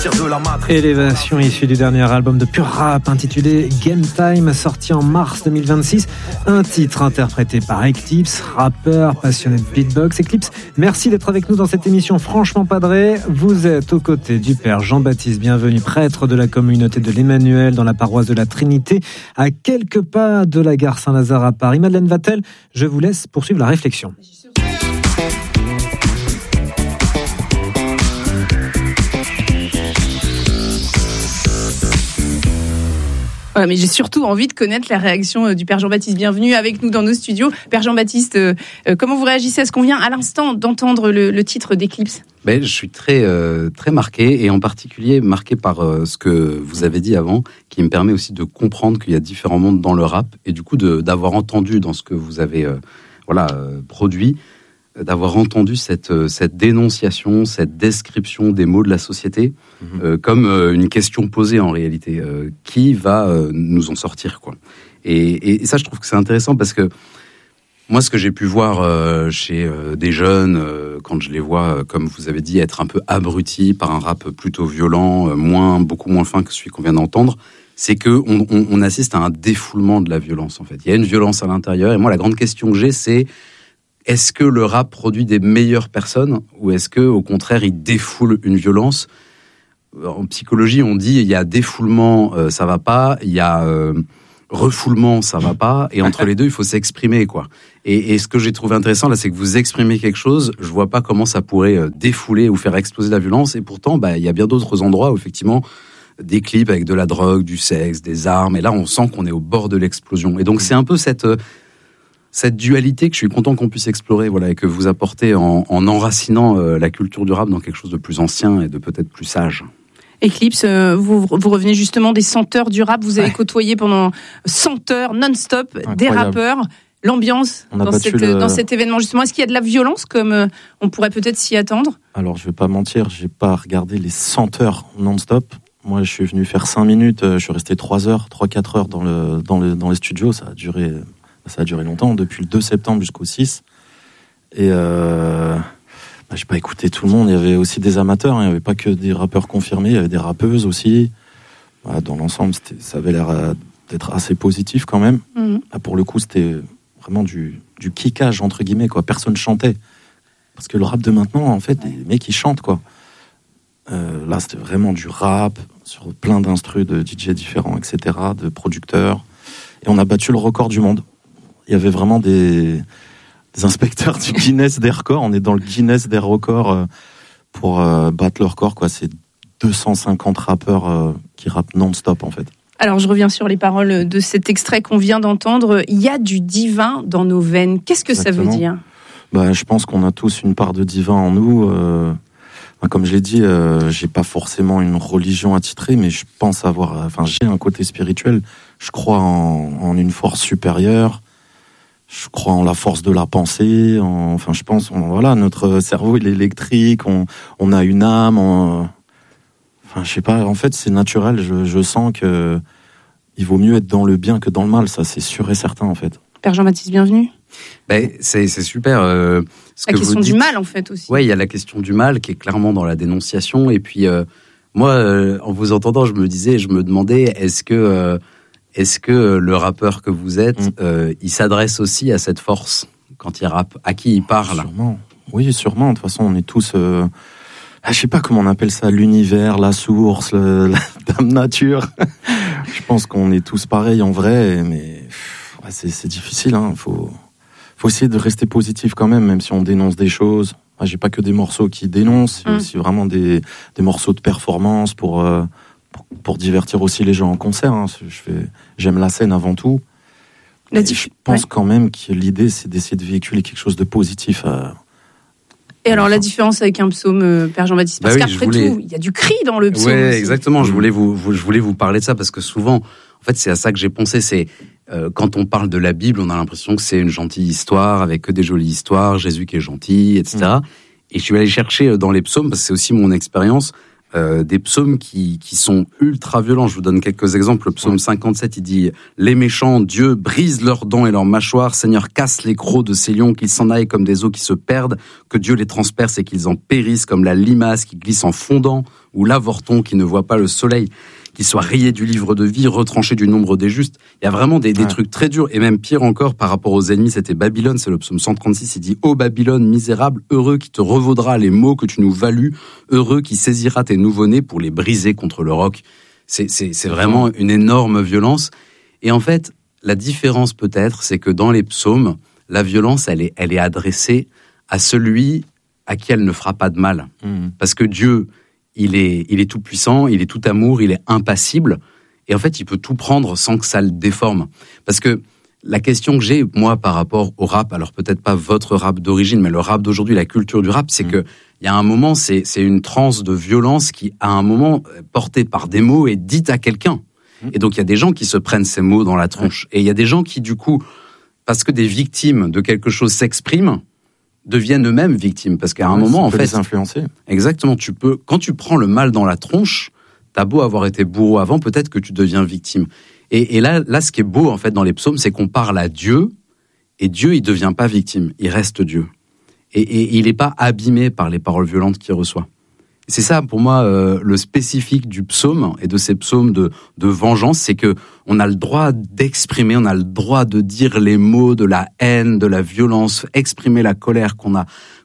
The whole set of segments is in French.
sortir de la matrice. Élévation issue du dernier album de Pure Rap intitulé Game Time, sorti en mars 2026. Un titre interprété par Eclipse, rappeur passionné de beatbox. Eclipse, merci d'être avec nous dans cette émission franchement padrée. Vous êtes aux côtés du père Jean-Baptiste Bienvenu, prêtre de la communauté de l'Emmanuel dans la paroisse de la Trinité, à quelques pas de la gare Saint-Lazare à Paris. Madeleine Vatel, je vous laisse poursuivre la réflexion. Ouais, mais j'ai surtout envie de connaître la réaction du Père Jean-Baptiste. Bienvenue avec nous dans nos studios. Père Jean-Baptiste, comment vous réagissez à ce qu'on vient à l'instant d'entendre le titre d'Eclipse ? Je suis très marqué, et en particulier marqué par ce que vous avez dit avant, qui me permet aussi de comprendre qu'il y a différents mondes dans le rap, et du coup d'avoir entendu dans ce que vous avez produit, d'avoir entendu cette dénonciation, cette description des maux de la société, comme une question posée en réalité. Qui va nous en sortir, quoi. Et ça, je trouve que c'est intéressant parce que moi, ce que j'ai pu voir chez des jeunes, quand je les vois, comme vous avez dit, être un peu abrutis par un rap plutôt violent, beaucoup moins fin que celui qu'on vient d'entendre, c'est qu'on assiste à un défoulement de la violence, en fait. Il y a une violence à l'intérieur, et moi, la grande question que j'ai, c'est: est-ce que le rap produit des meilleures personnes, ou est-ce que, au contraire, il défoule une violence ? En psychologie, on dit il y a défoulement, ça va pas, il y a refoulement, ça va pas, et entre les deux, il faut s'exprimer, quoi. Et ce que j'ai trouvé intéressant là, c'est que vous exprimez quelque chose. Je vois pas comment ça pourrait défouler ou faire exploser la violence. Et pourtant, il y a bien d'autres endroits où effectivement des clips avec de la drogue, du sexe, des armes. Et là, on sent qu'on est au bord de l'explosion. Et donc, c'est un peu cette dualité que je suis content qu'on puisse explorer, voilà, et que vous apportez en enracinant la culture du rap dans quelque chose de plus ancien et de peut-être plus sage. Eclipse, vous revenez justement des 100 heures du rap. Vous avez côtoyé pendant 100 heures non-stop des rappeurs. L'ambiance dans cet événement, justement, est-ce qu'il y a de la violence comme on pourrait peut-être s'y attendre ? Alors, je vais pas mentir, j'ai pas regardé les 100 heures non-stop. Moi, je suis venu faire 5 minutes, je suis resté 3 heures, 3-4 heures dans les studios. Ça a duré longtemps, depuis le 2 septembre jusqu'au 6. Et j'ai pas écouté tout le monde. Il y avait aussi des amateurs, il n'y avait pas que des rappeurs confirmés, il y avait des rappeuses aussi. Dans l'ensemble, ça avait l'air d'être assez positif quand même. Là, pour le coup, c'était vraiment du kickage, entre guillemets, quoi. Personne chantait. Parce que le rap de maintenant, en fait, les mecs, ils chantent, quoi. Là, c'était vraiment du rap, sur plein d'instrus de DJ différents, etc., de producteurs. Et on a battu le record du monde. Il y avait vraiment des inspecteurs du Guinness des records. On est dans le Guinness des records pour battre le record, quoi. C'est 250 rappeurs qui rappent non-stop, en fait. Alors, je reviens sur les paroles de cet extrait qu'on vient d'entendre. Il y a du divin dans nos veines. Qu'est-ce que Exactement. Ça veut dire ? Je pense qu'on a tous une part de divin en nous. Comme je l'ai dit, j'ai pas forcément une religion attitrée, mais je pense j'ai un côté spirituel. Je crois en une force supérieure. Je crois en la force de la pensée. Je pense, notre cerveau il est électrique. On a une âme. Je sais pas. En fait, c'est naturel. Je sens que il vaut mieux être dans le bien que dans le mal. Ça, c'est sûr et certain, en fait. Père Jean-Baptiste, bienvenue. C'est super. La question du mal, en fait, aussi. Oui, il y a la question du mal qui est clairement dans la dénonciation. Et puis, moi, en vous entendant, je me demandais, est-ce que le rappeur que vous êtes, il s'adresse aussi à cette force quand il rappe ? À qui il parle ? Sûrement. Oui, sûrement. De toute façon, on est tous... je sais pas comment on appelle ça, l'univers, la source, la dame nature. Je pense qu'on est tous pareils en vrai, mais c'est difficile. Faut essayer de rester positif quand même si on dénonce des choses. J'ai pas que des morceaux qui dénoncent, il y a aussi vraiment des morceaux de performance pour divertir aussi les gens en concert. J'aime la scène avant tout. Je pense quand même que l'idée, c'est d'essayer de véhiculer quelque chose de positif. Et alors, la différence avec un psaume, Père Jean-Baptiste, parce qu'après tout, il y a du cri dans le psaume. Oui, exactement. Je voulais vous parler de ça parce que souvent, en fait, c'est à ça que j'ai pensé. C'est quand on parle de la Bible, on a l'impression que c'est une gentille histoire avec que des jolies histoires, Jésus qui est gentil, etc. Et je suis allé chercher dans les psaumes, parce que c'est aussi mon expérience, des psaumes qui sont ultra violents. Je vous donne quelques exemples. Le psaume 57, il dit « Les méchants, Dieu brise leurs dents et leurs mâchoires. Seigneur, casse les crocs de ces lions, qu'ils s'en aillent comme des eaux qui se perdent, que Dieu les transperce et qu'ils en périssent comme la limace qui glisse en fondant, ou l'avorton qui ne voit pas le soleil. Qu'ils soient rayés du livre de vie, retranchés du nombre des justes. » Il y a vraiment des trucs très durs. Et même pire encore, par rapport aux ennemis, c'était Babylone. C'est le psaume 136. Il dit « Ô Babylone, misérable, heureux qui te revaudra les maux que tu nous valus, heureux qui saisira tes nouveau-nés pour les briser contre le roc. » C'est vraiment une énorme violence. Et en fait, la différence peut-être, c'est que dans les psaumes, la violence, elle est adressée à celui à qui elle ne fera pas de mal. Parce que Dieu... Il est tout puissant, il est tout amour, il est impassible. Et en fait, il peut tout prendre sans que ça le déforme. Parce que la question que j'ai, moi, par rapport au rap, alors peut-être pas votre rap d'origine, mais le rap d'aujourd'hui, la culture du rap, c'est que il y a un moment, c'est une transe de violence qui, à un moment, portée par des mots, est dite à quelqu'un. Et donc, il y a des gens qui se prennent ces mots dans la tronche. Et il y a des gens qui, du coup, parce que des victimes de quelque chose s'expriment, deviennent eux-mêmes victimes, parce qu'à un moment, en fait, les influencer. Exactement, quand tu prends le mal dans la tronche, t'as beau avoir été bourreau avant, peut-être que tu deviens victime. Et là, ce qui est beau, en fait, dans les psaumes, c'est qu'on parle à Dieu, et Dieu, il devient pas victime, il reste Dieu. Et il est pas abîmé par les paroles violentes qu'il reçoit. C'est ça, pour moi, le spécifique du psaume et de ces psaumes de vengeance, c'est que on a le droit d'exprimer, on a le droit de dire les mots de la haine, de la violence, exprimer la colère qu'on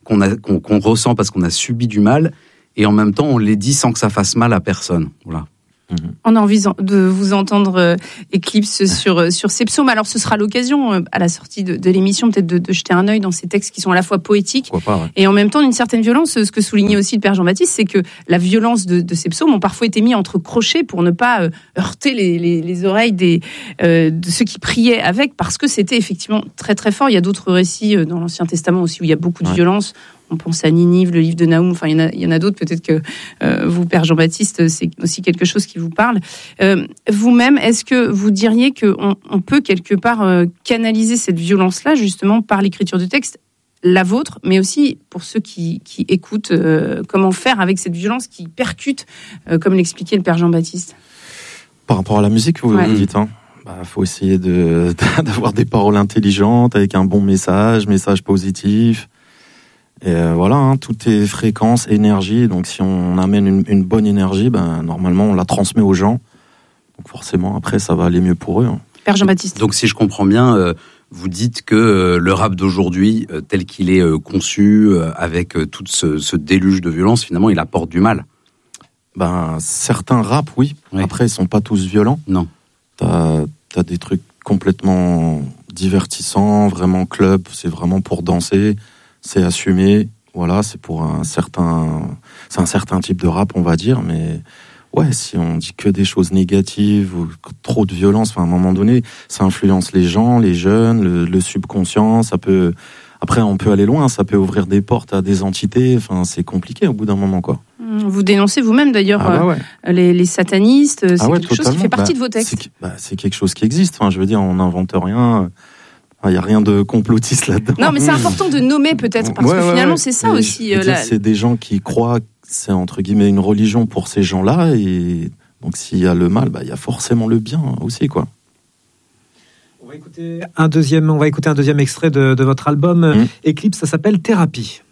ressent parce qu'on a subi du mal, et en même temps, on les dit sans que ça fasse mal à personne. Voilà. On a envie de vous entendre, Eclipse, sur ces psaumes. Alors, ce sera l'occasion, à la sortie de l'émission, peut-être de jeter un œil dans ces textes qui sont à la fois poétiques et en même temps d'une certaine violence. Ce que soulignait aussi le Père Jean-Baptiste, c'est que la violence de ces psaumes ont parfois été mis entre crochets pour ne pas heurter les oreilles de ceux qui priaient avec, parce que c'était effectivement très très fort. Il y a d'autres récits dans l'Ancien Testament aussi où il y a beaucoup de violence. On pense à Ninive, le livre de Naoum, enfin il y en a d'autres, peut-être que vous, Père Jean-Baptiste, c'est aussi quelque chose qui vous parle. Vous-même, est-ce que vous diriez qu'on peut quelque part canaliser cette violence-là, justement, par l'écriture de texte, la vôtre, mais aussi pour ceux qui écoutent, comment faire avec cette violence qui percute, comme l'expliquait le Père Jean-Baptiste? Par rapport à la musique, vous dites, hein. Faut essayer d'avoir des paroles intelligentes, avec un bon message positif. Et voilà, hein, tout est fréquence, énergie. Donc si on amène une bonne énergie, normalement on la transmet aux gens. Donc forcément après ça va aller mieux pour eux. Hein. Père Jean-Baptiste. Donc si je comprends bien, vous dites que le rap d'aujourd'hui, tel qu'il est conçu, avec tout ce déluge de violence, finalement il apporte du mal. Certains rap, oui. Après ils sont pas tous violents. Non. T'as des trucs complètement divertissants, vraiment club, c'est vraiment pour danser. C'est assumé, voilà, c'est pour un certain type de rap, on va dire, mais ouais, si on dit que des choses négatives ou trop de violence, à un moment donné, ça influence les gens, les jeunes, le subconscient, après on peut aller loin, ça peut ouvrir des portes à des entités, c'est compliqué au bout d'un moment, quoi. Vous dénoncez vous-même d'ailleurs les satanistes, c'est quelque chose qui fait partie de vos textes. C'est quelque chose qui existe, je veux dire, on n'invente rien. Il n'y a rien de complotiste là-dedans. Non, mais c'est important de nommer peut-être, parce que finalement, c'est ça aussi. C'est des gens qui croient que c'est entre guillemets une religion pour ces gens-là, et donc s'il y a le mal, il y a forcément le bien aussi, quoi. On va écouter un deuxième extrait de votre album Eclipse, ça s'appelle Thérapie.